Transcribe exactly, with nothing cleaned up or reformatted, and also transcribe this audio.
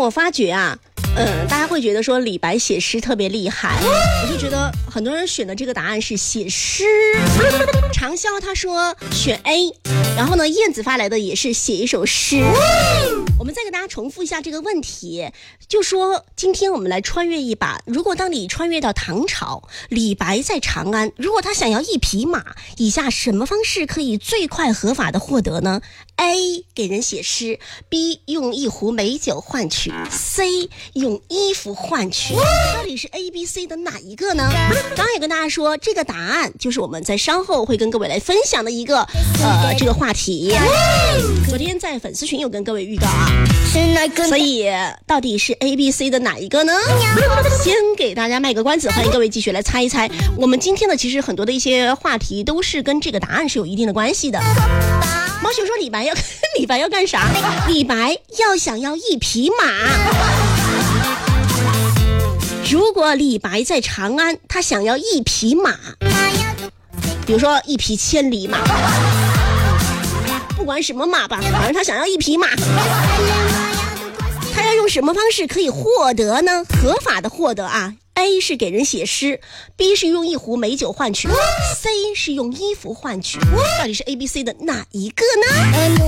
我发觉啊，嗯，大家会觉得说李白写诗特别厉害，我就觉得很多人选的这个答案是写诗。长潇他说选 A， 然后呢，燕子发来的也是写一首诗。我们再给大家重复一下这个问题，就说今天我们来穿越一把，如果当你穿越到唐朝，李白在长安，如果他想要一匹马，以下什么方式可以最快合法的获得呢？ A 给人写诗， B 用一壶美酒换取， C 用衣服换取。到底是 A B C 的哪一个呢？刚刚也跟大家说，这个答案就是我们在稍后会跟各位来分享的一个呃这个话题。昨天在粉丝群有跟各位预告啊，所以到底是 A B C 的哪一个呢？先给大家卖个关子，欢迎各位继续来猜一猜。我们今天的其实很多的一些话题都是跟这个答案是有一定的关系的。毛熊说李白要李白要干啥？李白要想要一匹马。如果李白在长安，他想要一匹马，比如说一匹千里马，不管什么马吧，反正他想要一匹马，他要用什么方式可以获得呢？合法的获得啊。A 是给人写诗， B 是用一壶美酒换取， C 是用衣服换取。到底是 A B C 的哪一个呢？